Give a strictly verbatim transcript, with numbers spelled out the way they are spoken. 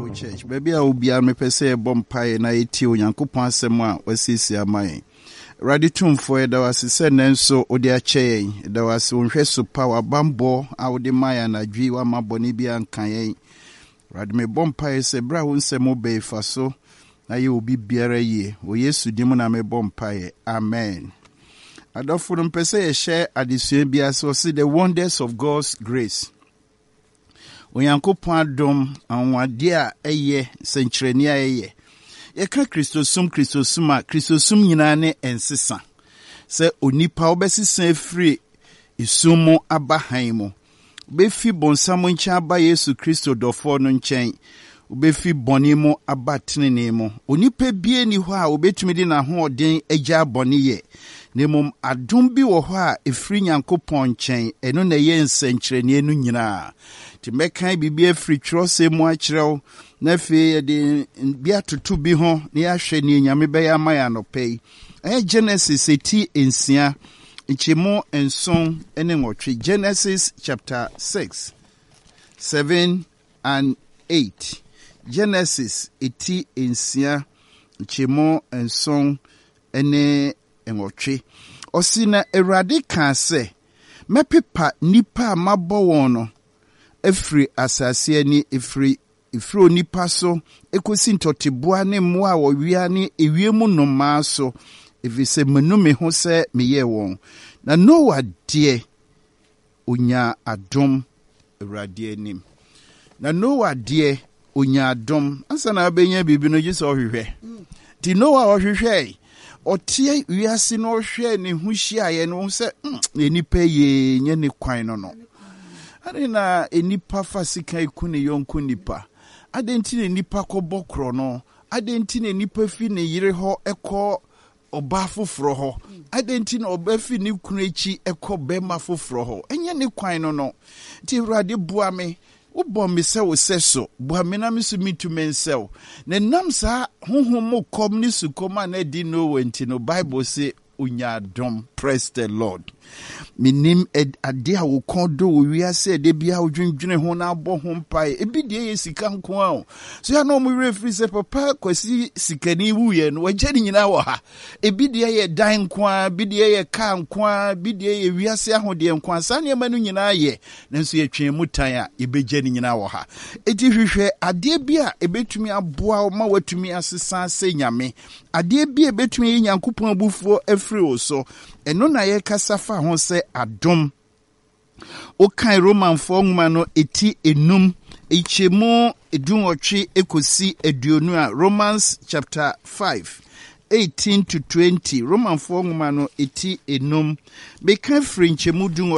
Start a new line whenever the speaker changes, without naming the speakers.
Bible Church. Baby, I will be a mepese bompaye na eti onyankopon asem a wasisi amaye. Radi tumfo e da wasise nenso odi ache da wasi onhwe so power bambo a odi maya na dwi wa maboni bi ankan yen. Radi me bompaye se bra wo nsem obe fa so na ye obi biara ye. O Yesu dimu na me bompaye. Amen. Adofo mpese ye share adisue bia so see the wonders of God's grace. Onyankopon adom anwade a eye senkyereni a eye. Ye ka Kristosum Kristosum a Kristosum nyina ne ensesa. Se onipa obesisa efiri isumu abahan mu. Obefi bonsamo ncha aba Yesu Kristo dofo no nchen. Obefi boni mu aba tenene mu. Onipa bie ni ho a obetumi di na ho oden agya boni ye. Nemum adom bi wo ho a efiri Nyankopon nchen eno na ye nsenkyereni enu nyina. Ti mekan bibia efiri twrose mu a kyerɛw na fe de bia tutu bi ho na ya hwɛ ni nyame bɛyɛ amaya no pɛi. Eh Genesis eti ensia nchemo enson ene nwɔtwe. Genesis chapter six, seven and eight. Genesis eti ensia nchemo enson ene nwɔtwe. Osina Awurade ka sɛ mepepa nipa mabɔ wɔn no efiri asase ani efiri efiri onipa so ekosi ntɔteboa ne mmoa a wɔwia ne ewiemu nnomaa so efise menu me ho sɛ meyɛ wɔn. Na Noah deɛ onya adom Awurade anim. Na Noah deɛ onya adom ansa na abenya bibi no gye sɛ ɔhwehwɛ. Ti Noah ɔhwehwɛ ɔtie wiase no ɔhwɛ ne ho hyiaeɛ no sɛ enipa ye nye ne kwan no no. Ade na enipa fa sika iku ne yonko nipa. Ade nti ne nipa kɔbɔ kro no. Ade nti ne nipa fi ne yire ho ekɔ ɔba foforo ho. Ade nti na ɔba fi ne kunu echi ekɔ bɛma foforo ho. Enye ne kwan no no. Ti Awurade bua me. Ubɔ me sɛ wo sɛ so. Bua me na me so mitu me nsɛw. Ne nam sa honhom mo kom ni sukom a na di no wenti no Bible say unya adom. Praise the Lord. Minim ade a wo kondo wo wiase de bia wo dwendwene ho na abɔ ho mpae ebi de ye sika nko a so ya no mo refri se papa kwasi sikani wuye no wagye ni nyina wɔ ha ebi de ye dan nko a bi de ye ka nko a bi de ye wiase ahode nko a sa ne ma no nyina ye nanso ye twen mutan a ebegye ni nyina wɔ ha eti hwehwɛ ade bi a ebetumi aboa ma watumi asesa se nyame ade bi ebetumi ye Nyankopɔn abufuo afiri wo so eno na ye kasa fa ho se adom. Okan Roman fo nwuma no eti enum ichemu edunwotwe ekosi eduonu a Romans chapter five, eighteen to twenty. Roman fo nwuma no eti enum beka firi nchemu dunwo